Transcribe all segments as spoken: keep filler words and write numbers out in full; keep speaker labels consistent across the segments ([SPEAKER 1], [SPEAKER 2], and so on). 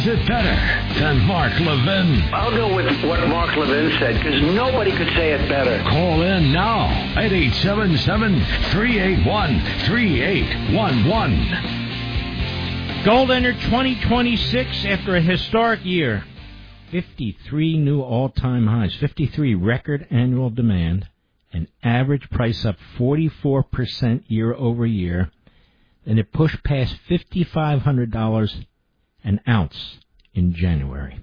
[SPEAKER 1] Is better than Mark Levin?
[SPEAKER 2] I'll go with what Mark Levin said, because nobody could say it better.
[SPEAKER 1] Call in now at eight seven seven, three eight one, three eight one one.
[SPEAKER 3] Gold entered twenty twenty-six after a historic year. fifty-three new all-time highs, fifty-three record annual demand, an average price up forty-four percent year over year, and it pushed past five thousand five hundred dollars an ounce in January.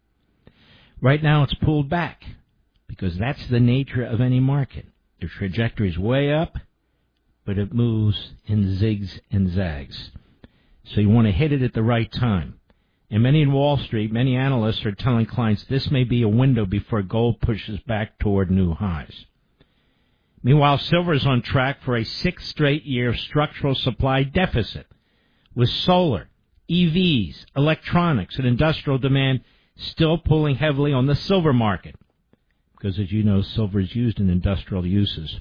[SPEAKER 3] Right now it's pulled back because that's the nature of any market. The trajectory is way up, but it moves in zigs and zags. So you want to hit it at the right time. And many in Wall Street, many analysts are telling clients this may be a window before gold pushes back toward new highs. Meanwhile, silver is on track for a sixth straight year of structural supply deficit, with solar, E Vs, electronics, and industrial demand still pulling heavily on the silver market, because, as you know, silver is used in industrial uses.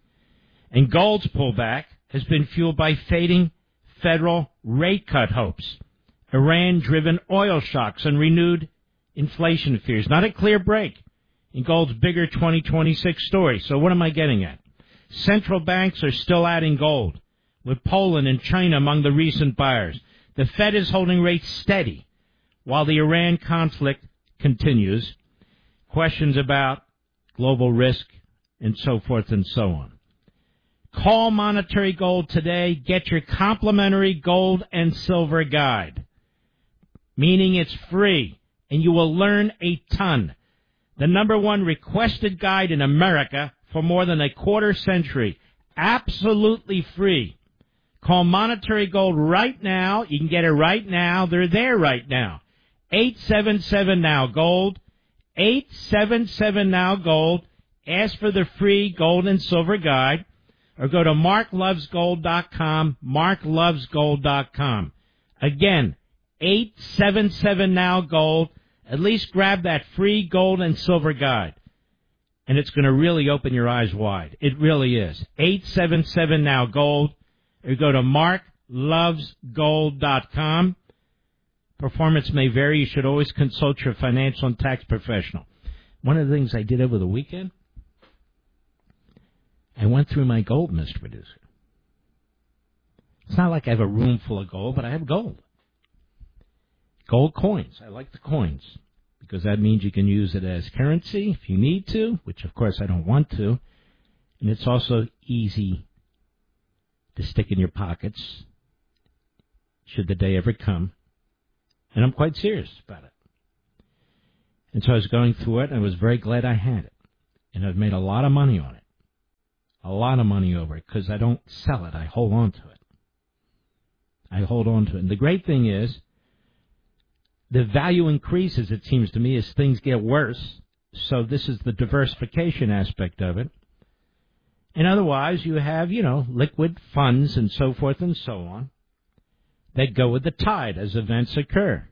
[SPEAKER 3] And gold's pullback has been fueled by fading federal rate cut hopes, Iran-driven oil shocks, and renewed inflation fears. Not a clear break in gold's bigger twenty twenty-six story. So what am I getting at? Central banks are still adding gold, with Poland and China among the recent buyers. The Fed is holding rates steady while the Iran conflict continues. Questions about global risk and so forth and so on. Call Monetary Gold today. Get your complimentary gold and silver guide, meaning it's free, and you will learn a ton. The number one requested guide in America for more than a quarter century. Absolutely free. Call Monetary Gold right now. You can get it right now. They're there right now. eight seven seven now gold. eight seven seven now gold. Ask for the free gold and silver guide. Or go to mark loves gold dot com, mark loves gold dot com. Again, eight seven seven now gold. At least grab that free gold and silver guide. And it's going to really open your eyes wide. It really is. eight seven seven now gold. Or go to mark loves gold dot com. Performance may vary. You should always consult your financial and tax professional. One of the things I did over the weekend, I went through my gold, Mister Producer. It's not like I have a room full of gold, but I have gold. Gold coins. I like the coins because that means you can use it as currency if you need to, which, of course, I don't want to. And it's also easy to stick in your pockets should the day ever come. And I'm quite serious about it. And so I was going through it, and I was very glad I had it. And I've made a lot of money on it. A lot of money over it, because I don't sell it. I hold on to it. I hold on to it. And the great thing is, the value increases, it seems to me, as things get worse. So this is the diversification aspect of it. And otherwise, you have, you know, liquid funds and so forth and so on that go with the tide as events occur.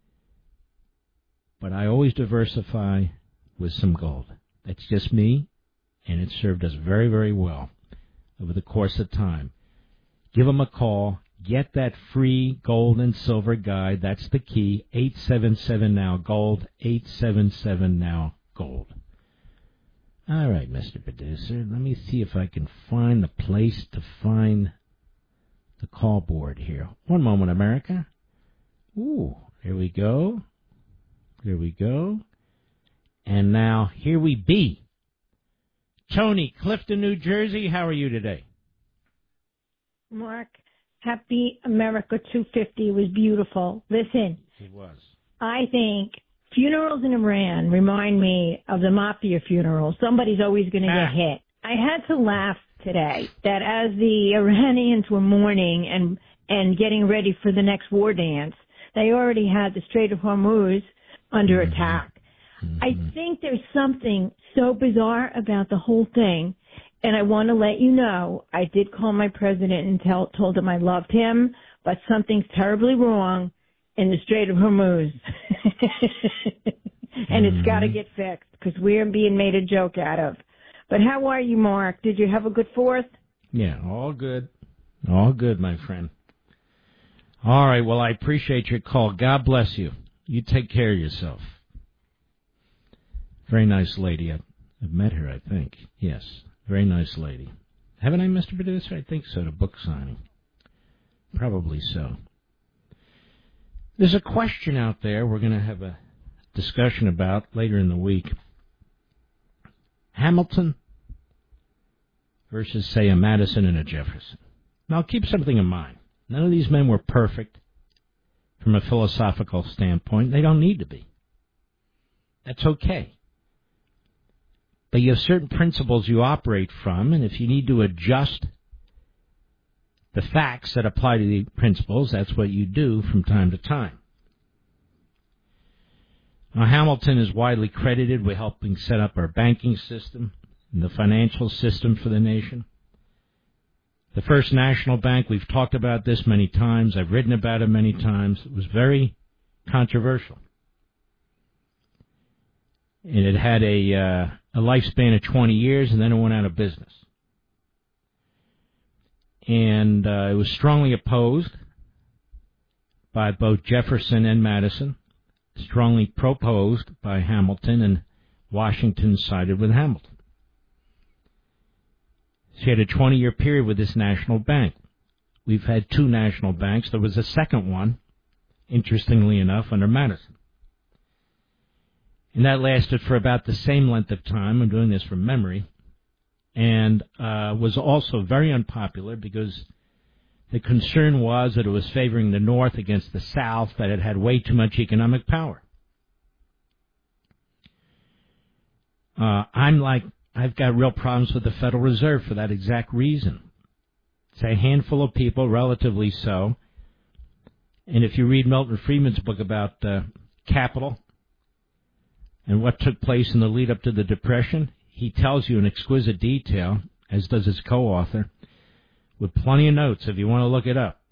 [SPEAKER 3] But I always diversify with some gold. That's just me, and it served us very, very well over the course of time. Give them a call. Get that free gold and silver guide. That's the key. eight seven seven now gold. eight seven seven now gold. All right, Mister Producer, let me see if I can find the place to find the call board here. One moment, America. Ooh, here we go. Here we go. And now, here we be. Tony, Clifton, New Jersey, how are you today?
[SPEAKER 4] Mark, happy America two fifty. It was beautiful. Listen.
[SPEAKER 3] It was.
[SPEAKER 4] I think funerals in Iran remind me of the mafia funeral. Somebody's always going to
[SPEAKER 3] ah.
[SPEAKER 4] get hit. I had to laugh today that as the Iranians were mourning and, and getting ready for the next war dance, they already had the Strait of Hormuz under mm-hmm. attack. Mm-hmm. I think there's something so bizarre about the whole thing. And I want to let you know, I did call my president and tell, told him I loved him, but something's terribly wrong in the Strait of Hormuz. And mm-hmm. it's got to get fixed because we're being made a joke out of. But how are you, Mark? Did you have a good fourth?
[SPEAKER 3] Yeah, all good. All good, my friend. All right, well, I appreciate your call. God bless you. You take care of yourself. Very nice lady. I've, I've met her, I think. Yes, very nice lady. Haven't I, Mister Producer? I think so, the book signing. Probably so. There's a question out there we're going to have a discussion about later in the week. Hamilton versus, say, a Madison and a Jefferson. Now, keep something in mind. None of these men were perfect from a philosophical standpoint. They don't need to be. That's okay. But you have certain principles you operate from, and if you need to adjust the facts that apply to the principles, that's what you do from time to time. Now, Hamilton is widely credited with helping set up our banking system and the financial system for the nation. The first national bank, we've talked about this many times. I've written about it many times. It was very controversial. And it had a, uh, a lifespan of twenty years, and then it went out of business. And uh, it was strongly opposed by both Jefferson and Madison, strongly proposed by Hamilton, and Washington sided with Hamilton. She had a twenty-year period with this national bank. We've had two national banks. There was a second one, interestingly enough, under Madison. And that lasted for about the same length of time. I'm doing this from memory. And uh, was also very unpopular because the concern was that it was favoring the North against the South, that it had way too much economic power. Uh, I'm like, I've got real problems with the Federal Reserve for that exact reason. It's a handful of people, relatively so. And if you read Milton Friedman's book about uh, capital and what took place in the lead-up to the Depression, he tells you in exquisite detail, as does his co-author, with plenty of notes if you want to look it up,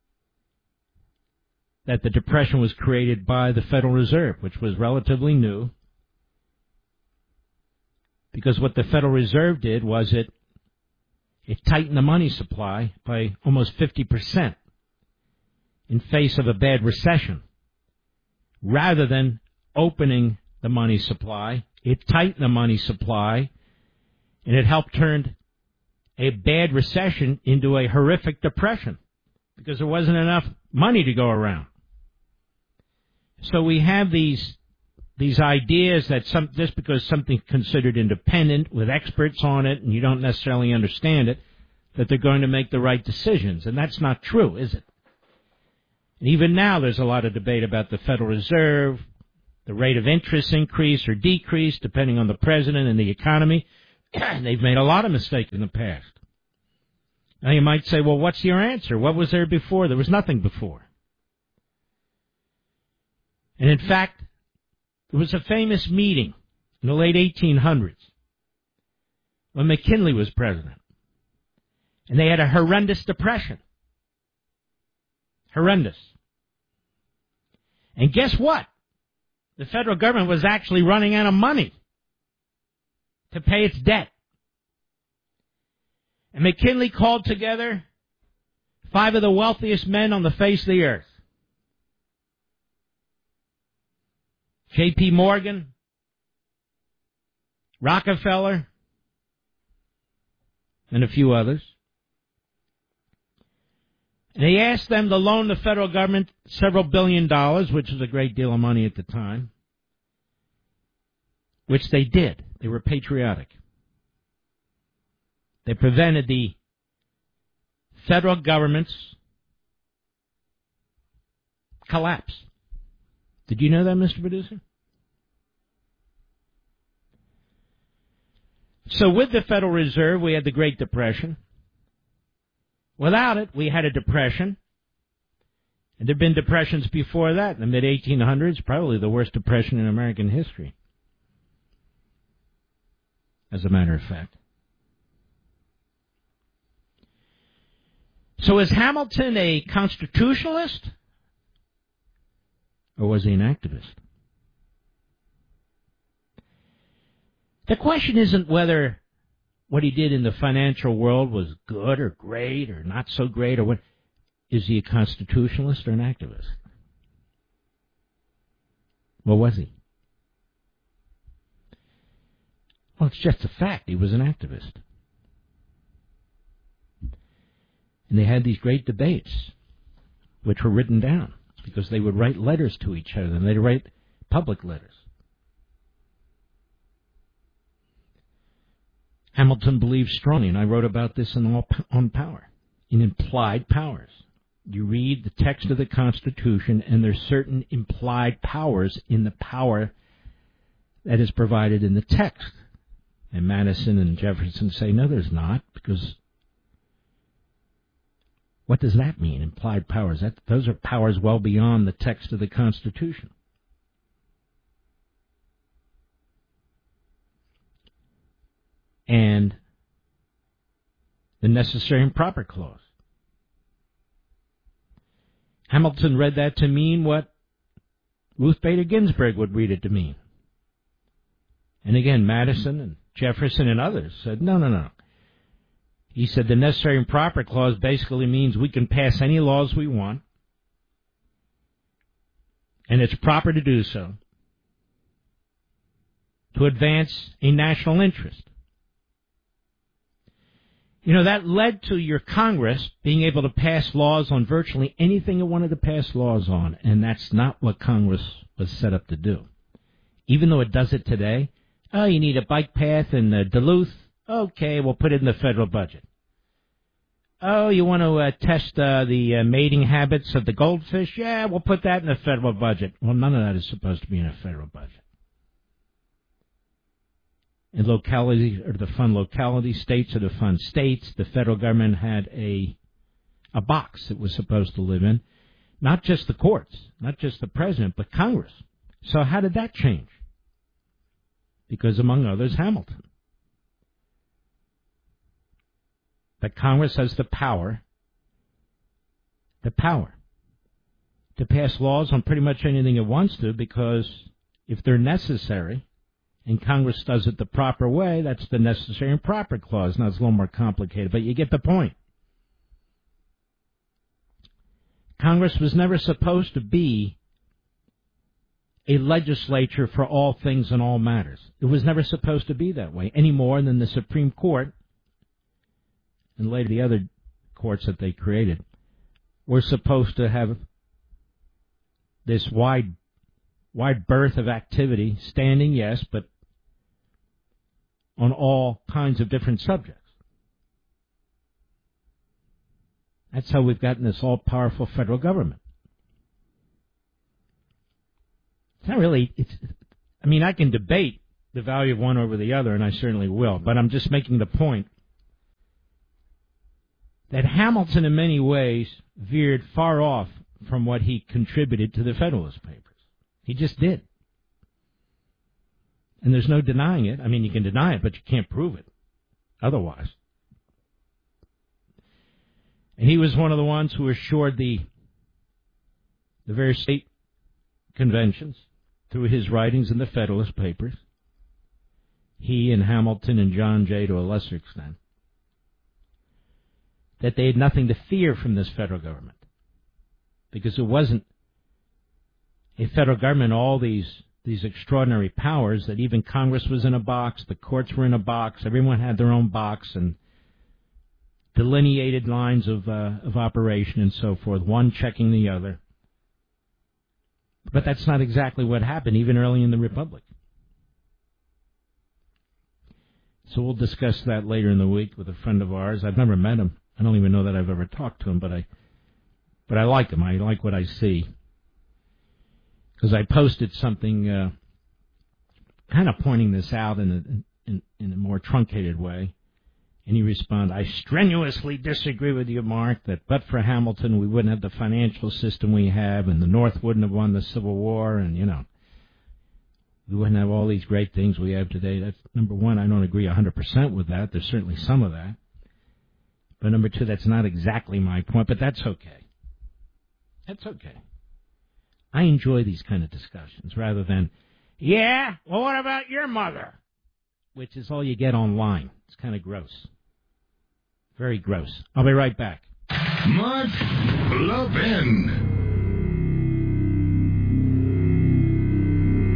[SPEAKER 3] that the Depression was created by the Federal Reserve, which was relatively new, because what the Federal Reserve did was it it tightened the money supply by almost fifty percent in face of a bad recession. Rather than opening the money supply, it tightened the money supply, and it helped turn a bad recession into a horrific depression because there wasn't enough money to go around. So we have these these ideas that some, just because something's considered independent with experts on it and you don't necessarily understand it, that they're going to make the right decisions. And that's not true, is it? And even now there's a lot of debate about the Federal Reserve, the rate of interest increase or decrease depending on the president and the economy. They've made a lot of mistakes in the past. Now you might say, well, what's your answer? What was there before? There was nothing before. And in fact, there was a famous meeting in the late eighteen hundreds when McKinley was president. And they had a horrendous depression. Horrendous. And guess what? The federal government was actually running out of money to pay its debt. And McKinley called together five of the wealthiest men on the face of the earth. J P. Morgan, Rockefeller, and a few others. And he asked them to loan the federal government several billion dollars, which was a great deal of money at the time, which they did. They were patriotic. They prevented the federal government's collapse. Did you know that, Mister Producer? So with the Federal Reserve, we had the Great Depression. Without it, we had a depression. And there have been depressions before that, in the mid eighteen hundreds, probably the worst depression in American history, as a matter of fact. So is Hamilton a constitutionalist? Or was he an activist? The question isn't whether what he did in the financial world was good or great or not so great, or what. Is he a constitutionalist or an activist? What was he? Well, it's just a fact. He was an activist. And they had these great debates, which were written down, because they would write letters to each other, and they'd write public letters. Hamilton believed strongly, and I wrote about this in all, on Power, in implied powers. You read the text of the Constitution, and there's certain implied powers in the power that is provided in the text. And Madison and Jefferson say, no, there's not, because what does that mean, implied powers? That, those are powers well beyond the text of the Constitution. And the necessary and proper clause. Hamilton read that to mean what Ruth Bader Ginsburg would read it to mean. And again, Madison and Jefferson and others said, no, no, no. He said the necessary and proper clause basically means we can pass any laws we want, and it's proper to do so, to advance a national interest. You know, that led to your Congress being able to pass laws on virtually anything it wanted to pass laws on, and that's not what Congress was set up to do. Even though it does it today, oh, you need a bike path in uh, Duluth? Okay, we'll put it in the federal budget. Oh, you want to uh, test uh, the uh, mating habits of the goldfish? Yeah, we'll put that in the federal budget. Well, none of that is supposed to be in a federal budget. And localities are to fund localities, states are to fund states. The federal government had a a box it was supposed to live in. Not just the courts, not just the president, but Congress. So how did that change? Because, among others, Hamilton. That Congress has the power, the power, to pass laws on pretty much anything it wants to, because if they're necessary, and Congress does it the proper way, that's the necessary and proper clause. Now, it's a little more complicated, but you get the point. Congress was never supposed to be a legislature for all things and all matters. It was never supposed to be that way, any more than the Supreme Court, and later the other courts that they created, were supposed to have this wide, wide berth of activity, standing, yes, but on all kinds of different subjects. That's how we've gotten this all-powerful federal government. It's not really, it's, I mean, I can debate the value of one over the other, and I certainly will, but I'm just making the point that Hamilton, in many ways, veered far off from what he contributed to the Federalist Papers. He just did. And there's no denying it. I mean, you can deny it, but you can't prove it otherwise. And he was one of the ones who assured the, the various state conventions, through his writings in the Federalist Papers, he and Hamilton and John Jay to a lesser extent, that they had nothing to fear from this federal government. Because it wasn't a federal government, all these these extraordinary powers, that even Congress was in a box, the courts were in a box, everyone had their own box, and delineated lines of uh, of operation and so forth, one checking the other. But that's not exactly what happened, even early in the Republic. So we'll discuss that later in the week with a friend of ours. I've never met him. I don't even know that I've ever talked to him, but I but I like him. I like what I see. Because I posted something uh, kind of pointing this out in a, in, in a more truncated way. And he responded, I strenuously disagree with you, Mark, that but for Hamilton, we wouldn't have the financial system we have, and the North wouldn't have won the Civil War, and, you know, we wouldn't have all these great things we have today. That's, number one, I don't agree one hundred percent with that. There's certainly some of that. But number two, that's not exactly my point, but that's okay. That's okay. I enjoy these kind of discussions rather than, yeah, well, what about your mother? Which is all you get online. It's kind of gross. Very gross. I'll be right back.
[SPEAKER 1] Mark Levin.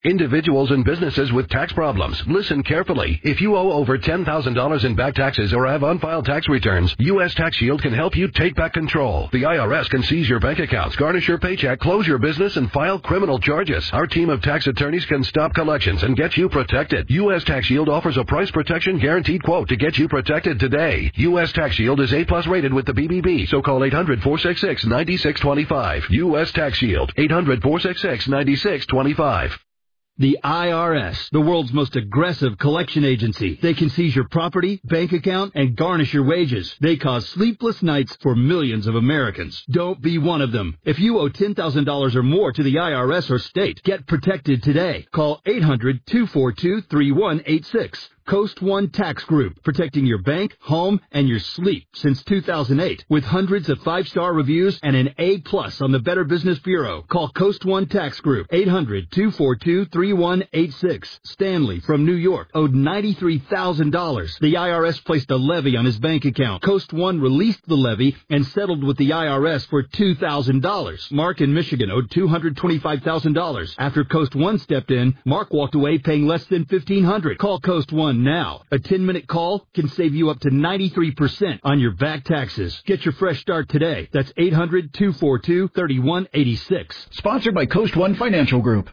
[SPEAKER 5] Individuals and businesses with tax problems, listen carefully. If you owe over ten thousand dollars in back taxes or have unfiled tax returns, U S Tax Shield can help you take back control. The I R S can seize your bank accounts, garnish your paycheck, close your business, and file criminal charges. Our team of tax attorneys can stop collections and get you protected. U S Tax Shield offers a price protection guaranteed quote to get you protected today. U S Tax Shield is A plus rated with the B B B, so call eight hundred, four six six, nine six two five. U S Tax Shield, eight hundred, four six six, nine six two five.
[SPEAKER 6] The I R S, the world's most aggressive collection agency. They can seize your property, bank account, and garnish your wages. They cause sleepless nights for millions of Americans. Don't be one of them. If you owe ten thousand dollars or more to the I R S or state, get protected today. Call eight hundred, two four two, three one eight six. Coast One Tax Group, protecting your bank, home, and your sleep since two thousand eight. With hundreds of five-star reviews and an A plus on the Better Business Bureau. Call Coast One Tax Group, eight hundred, two four two, three one eight six. Stanley from New York owed ninety-three thousand dollars. The I R S placed a levy on his bank account. Coast One released the levy and settled with the I R S for two thousand dollars. Mark in Michigan owed two hundred twenty-five thousand dollars. After Coast One stepped in, Mark walked away paying less than fifteen hundred dollars. Call Coast One now. A ten-minute call can save you up to ninety-three percent on your back taxes. Get your fresh start today. That's eight hundred, two four two, three one eight six.
[SPEAKER 7] Sponsored by Coast One Financial Group.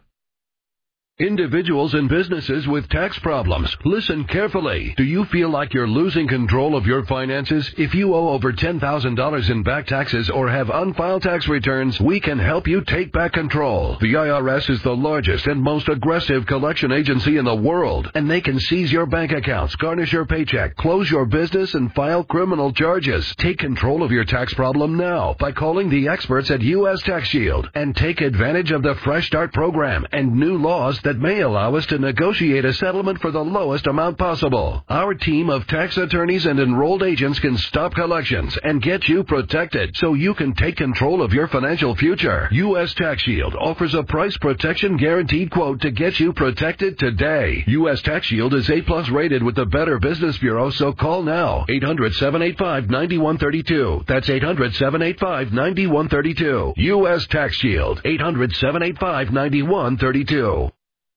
[SPEAKER 5] Individuals and businesses with tax problems, listen carefully. Do you feel like you're losing control of your finances? If you owe over ten thousand dollars in back taxes or have unfiled tax returns, we can help you take back control. The I R S is the largest and most aggressive collection agency in the world, and they can seize your bank accounts, garnish your paycheck, close your business, and file criminal charges. Take control of your tax problem now by calling the experts at U S Tax Shield and take advantage of the Fresh Start program and new laws that may allow us to negotiate a settlement for the lowest amount possible. Our team of tax attorneys and enrolled agents can stop collections and get you protected so you can take control of your financial future. U S Tax Shield offers a price protection guaranteed quote to get you protected today. U S Tax Shield is A plus rated with the Better Business Bureau, so call now. eight hundred, seven eight five, nine one three two. That's eight hundred, seven eight five, nine one three two. U S Tax Shield, eight hundred, seven eight five, nine one three two.